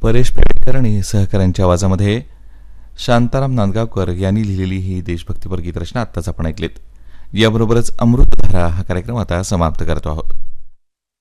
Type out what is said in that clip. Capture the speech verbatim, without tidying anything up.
परेश पेडकर आणि सहकाऱ्यांच्या आवाजामध्ये शांताराम नांदगावकर यांनी लिहिलेली ही देशभक्तीपर गीत रचना आत्ताच आपण ऐकलीत. याबरोबरच अमृतधारा हा कार्यक्रम आता समाप्त करतो आहोत.